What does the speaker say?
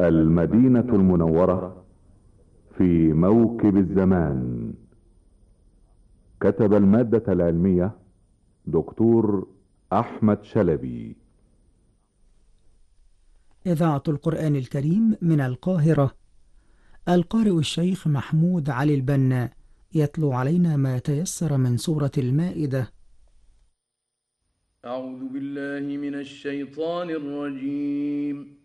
المدينة المنورة في موكب الزمان. كتب المادة العلمية دكتور أحمد شلبي. إذاعة القرآن الكريم من القاهرة. القارئ الشيخ محمود علي البنا يتلو علينا ما تيسر من سورة المائدة. أعوذ بالله من الشيطان الرجيم.